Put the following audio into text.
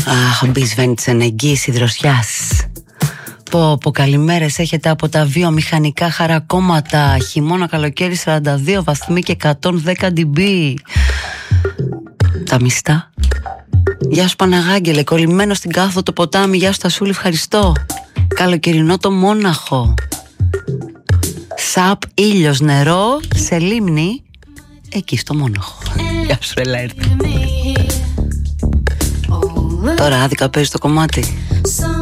Αχ, Μπισβέντσεν, εγγύηση δροσιάς. Πω, καλημέρες έχετε από τα βιομηχανικά χαρακόμματα. Χειμώνα, καλοκαίρι, 42 βαθμοί και 110 dB. Τα μιστά. Γεια σου Παναγάγγελε, κολλημένο στην κάθο το ποτάμι. Γεια σου Τασούλη, ευχαριστώ. Καλοκαιρινό το Μόναχο. Σαπ, ήλιος, νερό, σε λίμνη. Εκεί στο Μόναχο. Γεια σου Ελέρτη. Τώρα άδικα παίζει το κομμάτι.